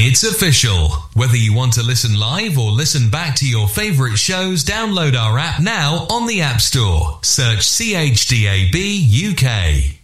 It's official. Whether you want to listen live or listen back to your favourite shows, download our app now on the App Store. Search CHDAB UK.